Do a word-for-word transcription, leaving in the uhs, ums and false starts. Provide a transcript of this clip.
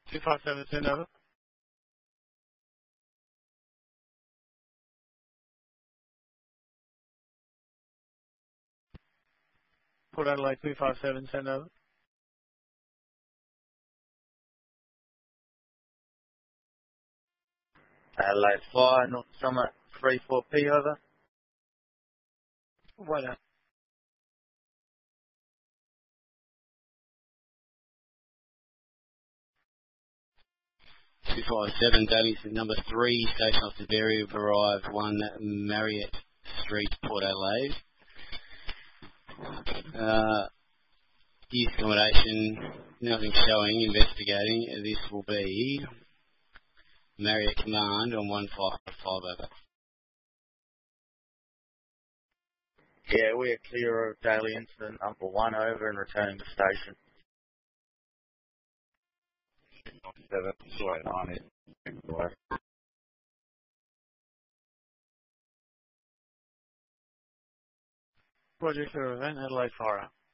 two five seven, send over. Port Adelaide two five seven, send over. Adelaide Fire, North Summit three four P over. Wait up. two five seven, Daly number three, Station Officer Berry, have arrived one Marriott Street, Port Adelaide. Uh, Youth accommodation, nothing showing, investigating. This will be Marriott Command on one five five over. Yeah, we are clear of daily incident number one over and returning to station. seven, sorry, nine, Roger, clear of event, Adelaide Fire.